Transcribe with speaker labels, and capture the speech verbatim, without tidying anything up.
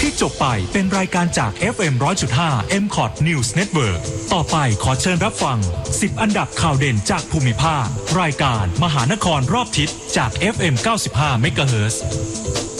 Speaker 1: ที่จบไปเป็นรายการจาก เอฟ เอ็ม หนึ่งร้อยจุดห้า เอ็ม คอท News Network ต่อไปขอเชิญรับฟังสิบอันดับข่าวเด่นจากภูมิภาครายการมหานครรอบทิศจาก เอฟ เอ็ม เก้าสิบห้า เมกะเฮิรตซ์